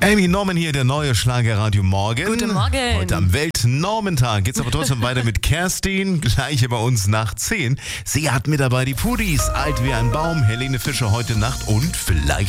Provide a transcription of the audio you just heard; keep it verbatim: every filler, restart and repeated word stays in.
Amy Norman hier, der neue Schlagerradio Morgen. Guten Morgen. Heute am Weltnormentag geht's aber trotzdem weiter mit Kerstin, gleich bei uns nach zehn. Sie hat mit dabei die Pudis, alt wie ein Baum, Helene Fischer heute Nacht und vielleicht